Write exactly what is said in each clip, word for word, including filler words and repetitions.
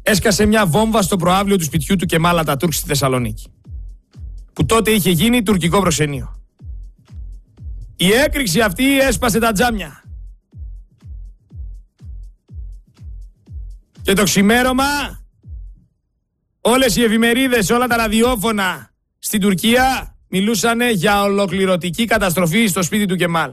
έσκασε μια βόμβα στο προαύλιο του σπιτιού του Κεμάλ Ατατούρκ στη Θεσσαλονίκη, που τότε είχε γίνει τουρκικό προξενείο. Η έκρηξη αυτή έσπασε τα τζάμια. Και το ξημέρωμα όλες οι εφημερίδες, όλα τα ραδιόφωνα στην Τουρκία μιλούσαν για ολοκληρωτική καταστροφή στο σπίτι του Κεμάλ.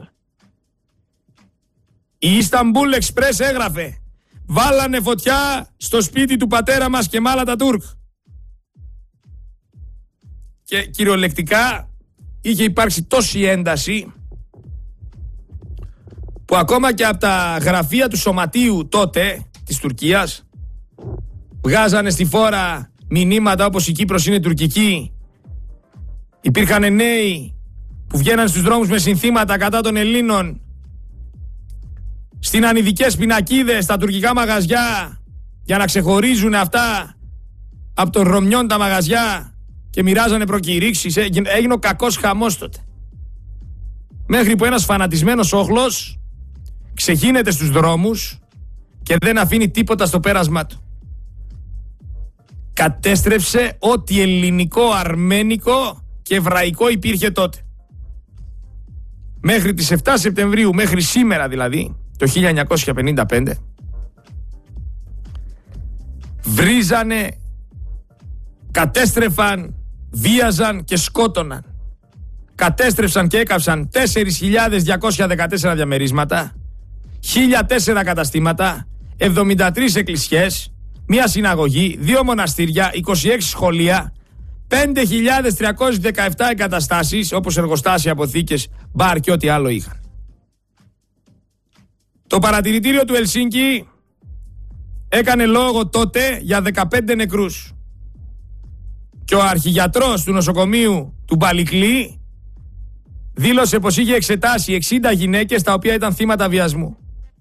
Η Ισταμπούλ Εξπρές έγραφε: βάλανε φωτιά στο σπίτι του πατέρα μας Κεμάλ Ατατούρκ. Και κυριολεκτικά είχε υπάρξει τόση ένταση που ακόμα και από τα γραφεία του Σωματείου τότε της Τουρκίας βγάζανε στη φόρα μηνύματα όπως η Κύπρος είναι τουρκική. Υπήρχαν νέοι που βγαίναν στους δρόμους με συνθήματα κατά των Ελλήνων, στείναν ειδικές πινακίδες στα τουρκικά μαγαζιά για να ξεχωρίζουν αυτά από τον Ρωμιόν τα μαγαζιά και μοιράζανε προκηρύξεις. Έγινε ο κακός χαμός τότε. Μέχρι που ένας φανατισμένος όχλος ξεχύνεται στους δρόμους και δεν αφήνει τίποτα στο πέρασμά του. Κατέστρεψε ό,τι ελληνικό, αρμένικο και εβραϊκό υπήρχε τότε. Μέχρι τις επτά Σεπτεμβρίου, μέχρι σήμερα δηλαδή, το χίλια εννιακόσια πενήντα πέντε, βρίζανε, κατέστρεφαν, βίαζαν και σκότωναν. Κατέστρεψαν και έκαψαν τέσσερις χιλιάδες διακόσια δεκατέσσερα διαμερίσματα, χίλια τέσσερα καταστήματα, εβδομήντα τρεις εκκλησιές, μία συναγωγή, δύο μοναστήρια, είκοσι έξι σχολεία, πέντε χιλιάδες τριακόσιες δεκαεπτά εγκαταστάσεις, όπως εργοστάσια, αποθήκες, μπαρ και ό,τι άλλο είχαν. Το παρατηρητήριο του Ελσίνκι έκανε λόγο τότε για δεκαπέντε νεκρούς. Και ο αρχηγιατρός του νοσοκομείου του Μπαλικλή δήλωσε πως είχε εξετάσει εξήντα γυναίκες τα οποία ήταν θύματα βιασμού.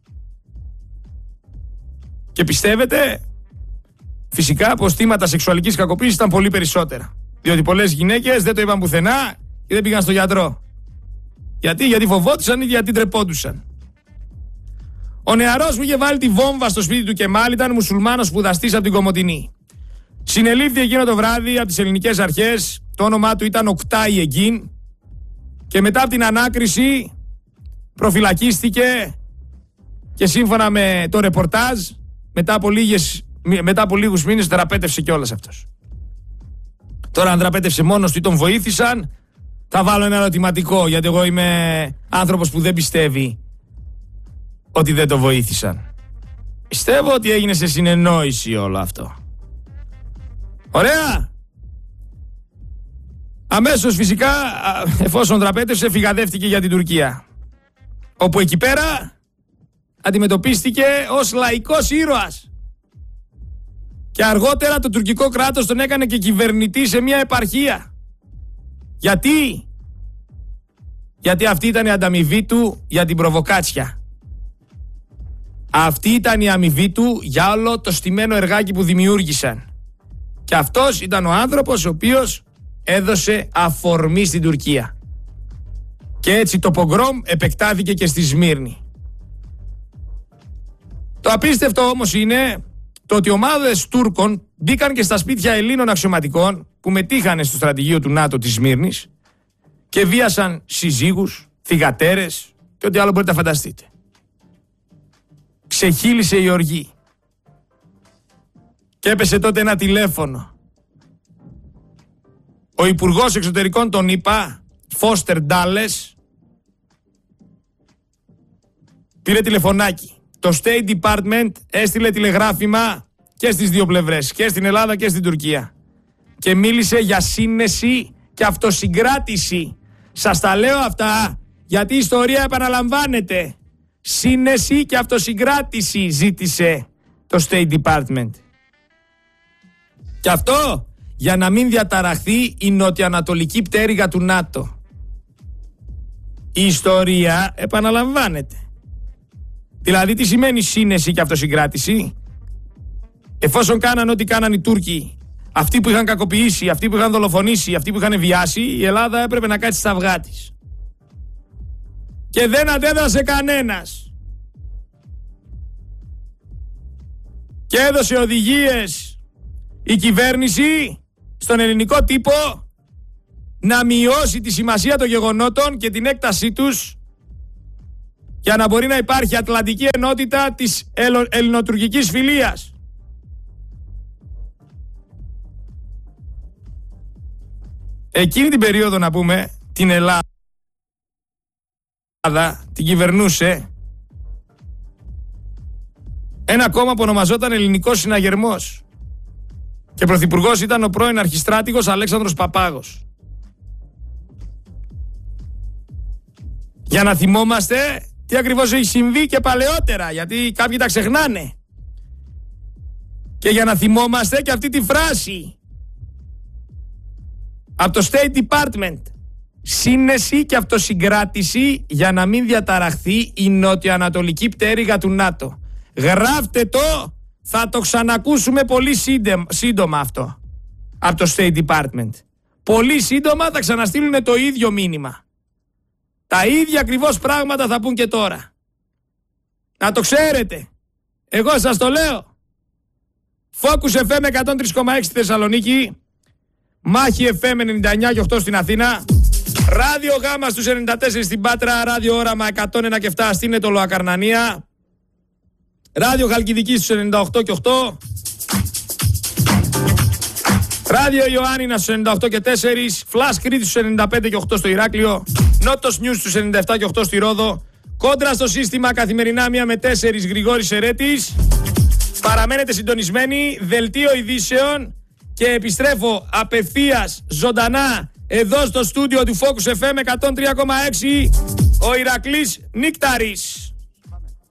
Και πιστεύετε φυσικά πως θύματα σεξουαλικής κακοποίησης ήταν πολύ περισσότερα. Διότι πολλές γυναίκες δεν το είπαν πουθενά και δεν πήγαν στο γιατρό. Γιατί, γιατί φοβόντουσαν ή γιατί τρεπόντουσαν. Ο νεαρός που είχε βάλει τη βόμβα στο σπίτι του Κεμάλ ήταν μουσουλμάνος σπουδαστής από την Κομοτηνή. Συνελήφθη εκείνο το βράδυ από τις ελληνικές αρχές. Το όνομά του ήταν Οκτάι Εγκίν. Και μετά από την ανάκριση προφυλακίστηκε και σύμφωνα με το ρεπορτάζ μετά από, λίγες, μετά από λίγους μήνες δραπέτευσε κιόλας αυτός. Τώρα αν δραπέτευσε μόνος του ή τον βοήθησαν, θα βάλω ένα ερωτηματικό, γιατί εγώ είμαι άνθρωπος που δεν πιστεύει ότι δεν το βοήθησαν. Πιστεύω ότι έγινε σε συνεννόηση όλο αυτό. Ωραία! Αμέσως φυσικά, εφόσον δραπέτευσε, φυγαδεύτηκε για την Τουρκία. Όπου εκεί πέρα αντιμετωπίστηκε ως λαϊκός ήρωας. Και αργότερα το τουρκικό κράτος τον έκανε και κυβερνητή σε μια επαρχία. Γιατί? Γιατί αυτή ήταν η ανταμοιβή του για την προβοκάτσια. Αυτή ήταν η αμοιβή του για όλο το στημένο εργάκι που δημιούργησαν. Και αυτός ήταν ο άνθρωπος ο οποίος έδωσε αφορμή στην Τουρκία. Και έτσι το πογκρόμ επεκτάθηκε και στη Σμύρνη. Το απίστευτο όμως είναι το ότι ομάδες Τούρκων μπήκαν και στα σπίτια Ελλήνων αξιωματικών που μετήχανε στο στρατηγείο του ΝΑΤΟ της Σμύρνης και βίασαν συζύγους, θυγατέρες και ό,τι άλλο μπορείτε να φανταστείτε. Ξεχύλισε η οργή. Και έπεσε τότε ένα τηλέφωνο. Ο Υπουργός Εξωτερικών των ΗΠΑ, Φώστερ Ντάλες, πήρε τηλεφωνάκι. Το State Department έστειλε τηλεγράφημα και στις δύο πλευρές, και στην Ελλάδα και στην Τουρκία. Και μίλησε για σύνεση και αυτοσυγκράτηση. Σας τα λέω αυτά γιατί η ιστορία επαναλαμβάνεται. Σύνεση και αυτοσυγκράτηση ζήτησε το State Department. Και αυτό για να μην διαταραχθεί η νοτιοανατολική πτέρυγα του ΝΑΤΟ. Η ιστορία επαναλαμβάνεται. Δηλαδή τι σημαίνει σύνεση και αυτοσυγκράτηση? Εφόσον κάναν ό,τι κάναν οι Τούρκοι, αυτοί που είχαν κακοποιήσει, αυτοί που είχαν δολοφονήσει, αυτοί που είχαν βιάσει, η Ελλάδα έπρεπε να κάτσει στα αυγά της. Και δεν αντέδρασε κανένας. Και έδωσε οδηγίες η κυβέρνηση στον ελληνικό τύπο να μειώσει τη σημασία των γεγονότων και την έκτασή τους για να μπορεί να υπάρχει ατλαντική ενότητα της ελληνοτουρκικής φιλίας. Εκείνη την περίοδο, να πούμε, την Ελλάδα την κυβερνούσε ένα κόμμα που ονομαζόταν Ελληνικός Συναγερμός και πρωθυπουργός ήταν ο πρώην αρχιστράτηγος Αλέξανδρος Παπάγος. Για να θυμόμαστε τι ακριβώς έχει συμβεί και παλαιότερα, γιατί κάποιοι τα ξεχνάνε. Και για να θυμόμαστε και αυτή τη φράση από το State Department: σύνεση και αυτοσυγκράτηση για να μην διαταραχθεί η νοτιοανατολική πτέρυγα του ΝΑΤΟ. Γράφτε το, θα το ξανακούσουμε πολύ σύντομα αυτό από το State Department. Πολύ σύντομα θα ξαναστείλουν το ίδιο μήνυμα. Τα ίδια ακριβώς πράγματα θα πούν και τώρα. Να το ξέρετε. Εγώ σας το λέω. Focus εφ εμ εκατόν τρία κόμμα έξι στη Θεσσαλονίκη, Μάχη εφ εμ ενενήντα εννιά κόμμα οκτώ στην Αθήνα, Ράδιο Γάμα στους ενενήντα τέσσερα στην Πάτρα, Ράδιο Όραμα εκατόν ένα κόμμα επτά στην Ετωλοακαρνανία, Ράδιο Χαλκιδική στους ενενήντα οκτώ κόμμα οκτώ, Ράδιο Ιωάννινα στους ενενήντα οκτώ κόμμα τέσσερα, Flash Κρήτη στους ενενήντα πέντε κόμμα οκτώ στο Ηράκλειο, Νότος News στους ενενήντα επτά κόμμα οκτώ στη Ρόδο, κόντρα στο σύστημα καθημερινά μία με τέσσερα Γρηγόρης Ερέτης. Παραμένετε συντονισμένοι, δελτίο ειδήσεων και επιστρέφω απευθείας ζωντανά εδώ στο στούντιο του Focus εφ εμ εκατόν τρία κόμμα έξι, ο Ηρακλής Νίκταρης.